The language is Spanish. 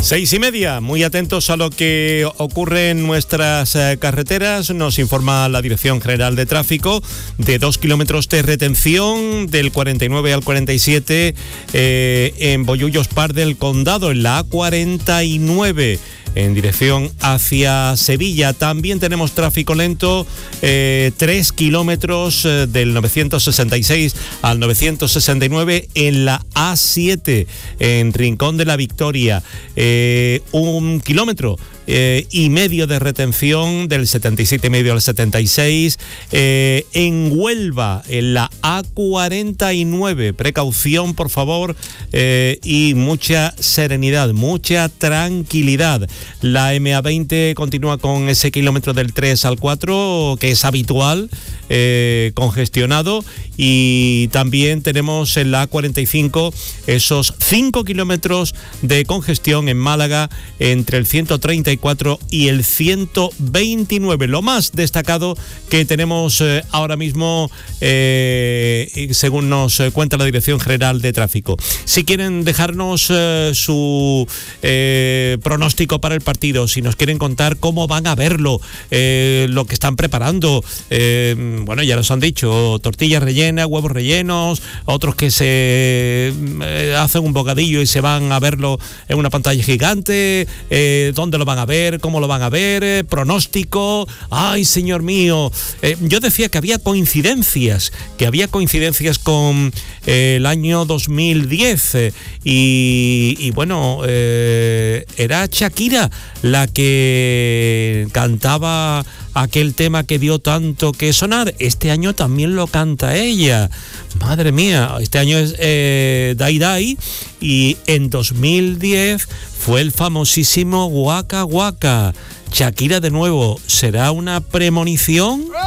6:30, muy atentos a lo que ocurre en nuestras carreteras. Nos informa la Dirección General de Tráfico de 2 kilómetros de retención del 49 al 47 en Bollullos Par del Condado, en la A49. En dirección hacia Sevilla. También tenemos tráfico lento, 3 kilómetros del 966 al 969 en la A7, en Rincón de la Victoria. 1 kilómetro y medio de retención del 77,5 al 76 en Huelva, en la A49. Precaución, por favor, y mucha serenidad, mucha tranquilidad. La MA20 continúa con ese kilómetro del 3 al 4, que es habitual, congestionado, y también tenemos en la A45 esos 5 kilómetros de congestión en Málaga entre el 134 y el 129. Lo más destacado que tenemos ahora mismo, según nos cuenta la Dirección General de Tráfico. Si quieren dejarnos su pronóstico para el partido, si nos quieren contar cómo van a verlo, lo que están preparando, bueno, ya nos han dicho, tortillas rellenas, huevos rellenos, otros que se hacen un bocadillo y se van a verlo en una pantalla gigante, dónde lo van a ver, cómo lo van a ver, pronóstico. Ay, señor mío, yo decía que había coincidencias con el año 2010 y bueno, era Shakira la que cantaba aquel tema que dio tanto que sonar. Este año también lo canta ella. Madre mía, este año es Dai Dai, y en 2010 fue el famosísimo Waka Waka. Shakira de nuevo, ¿será una premonición?